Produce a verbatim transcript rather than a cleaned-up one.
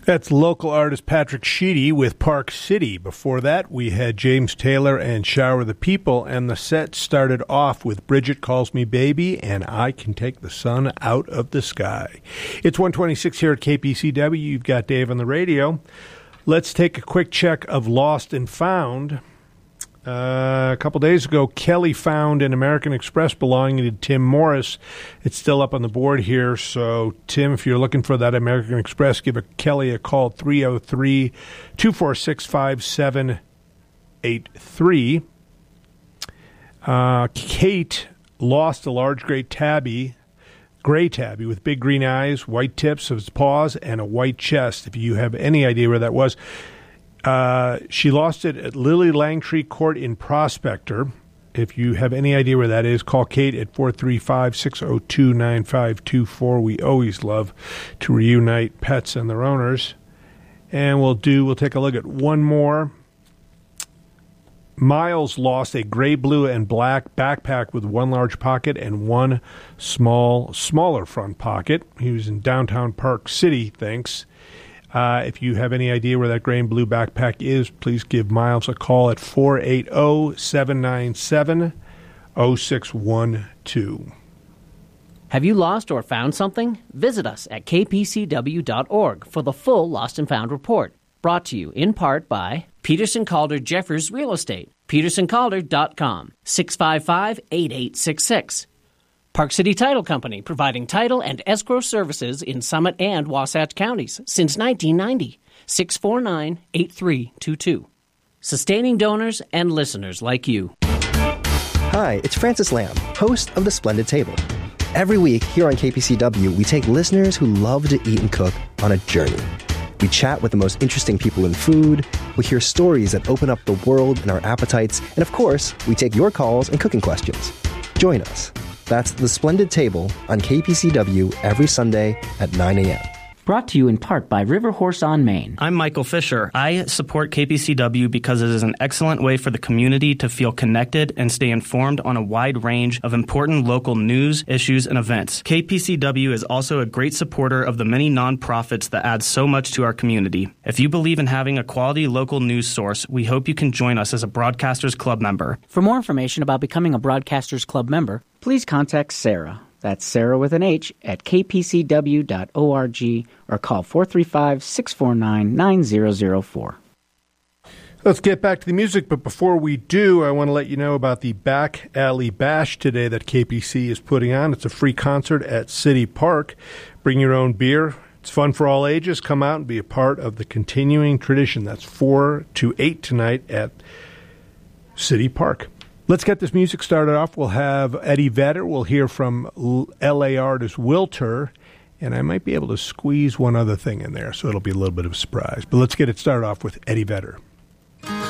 That's local artist Patrick Sheedy with Park City. Before that, we had James Taylor and Shower the People, and the set started off with Bridget Calls Me Baby and I Can Take the Sun Out of the Sky. It's one twenty-six here at K P C W. You've got Dave on the radio. Let's take a quick check of Lost and Found. Uh, a couple days ago, Kelly found an American Express belonging to Tim Morris. It's still up on the board here. So, Tim, if you're looking for that American Express, give a Kelly a call, three oh three, two four six, five seven eight three. Uh, Kate lost a large gray tabby, gray tabby with big green eyes, white tips of its paws, and a white chest. If you have any idea where that was, Uh, she lost it at Lily Langtree Court in Prospector. If you have any idea where that is, call Kate at four three five, six oh two, nine five two four. We always love to reunite pets and their owners. And we'll do, we'll take a look at one more. Miles lost a gray, blue, and black backpack with one large pocket and one small, smaller front pocket. He was in downtown Park City, thanks. Uh, if you have any idea where that gray and blue backpack is, please give Miles a call at four eight zero, seven nine seven, zero six one two. Have you lost or found something? Visit us at k p c w dot org for the full Lost and Found report. Brought to you in part by Peterson Calder Jeffers Real Estate, peterson calder dot com, six five five, eight eight six six. Park City Title Company, providing title and escrow services in Summit and Wasatch counties since nineteen ninety. six four nine, eight three two two. Sustaining donors and listeners like you. Hi, it's Francis Lamb, host of The Splendid Table. Every week here on K P C W, we take listeners who love to eat and cook on a journey. We chat with the most interesting people in food, we hear stories that open up the world and our appetites, and of course, we take your calls and cooking questions. Join us. That's The Splendid Table on K P C W every Sunday at nine a.m. Brought to you in part by River Horse on Main. I'm Michael Fisher. I support K P C W because it is an excellent way for the community to feel connected and stay informed on a wide range of important local news, issues, and events. K P C W is also a great supporter of the many nonprofits that add so much to our community. If you believe in having a quality local news source, we hope you can join us as a Broadcasters Club member. For more information about becoming a Broadcasters Club member, please contact Sarah. That's Sarah with an H at k p c w dot org or call four three five, six four nine, nine zero zero four. Let's get back to the music, but before we do, I want to let you know about the Back Alley Bash today that K P C is putting on. It's a free concert at City Park. Bring your own beer. It's fun for all ages. Come out and be a part of the continuing tradition. That's four to eight tonight at City Park. Let's get this music started off. We'll have Eddie Vedder. We'll hear from L A artist Wilter. And I might be able to squeeze one other thing in there, so it'll be a little bit of a surprise. But let's get it started off with Eddie Vedder.